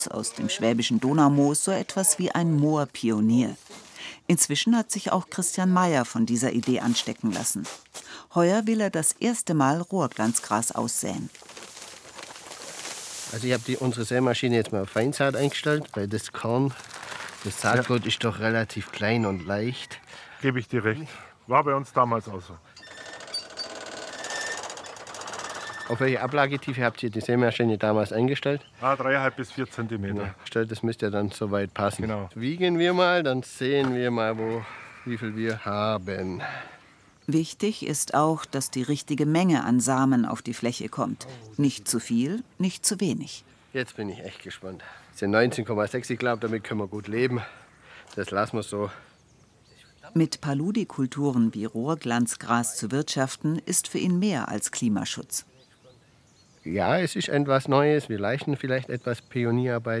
aus dem schwäbischen Donaumoos so etwas wie ein Moorpionier. Inzwischen hat sich auch Christian Mayer von dieser Idee anstecken lassen. Heuer will er das erste Mal Rohrglanzgras aussäen. Also ich habe unsere Sämaschine jetzt mal auf Feinsaat eingestellt, weil das Korn, das Saatgut ist doch relativ klein und leicht. Gebe ich dir recht. War bei uns damals auch so. Auf welche Ablagetiefe habt ihr die Sämaschine damals eingestellt? 3,5 bis 4 Zentimeter. Ja, das müsste ja dann soweit passen. Genau. Wiegen wir mal, dann sehen wir mal, wie viel wir haben. Wichtig ist auch, dass die richtige Menge an Samen auf die Fläche kommt. Nicht zu viel, nicht zu wenig. Jetzt bin ich echt gespannt. Das sind 19,6, ich glaube, damit können wir gut leben. Das lassen wir so. Mit Paludikulturen wie Rohrglanzgras zu wirtschaften, ist für ihn mehr als Klimaschutz. Ja, es ist etwas Neues. Wir leisten vielleicht etwas Pionierarbeit.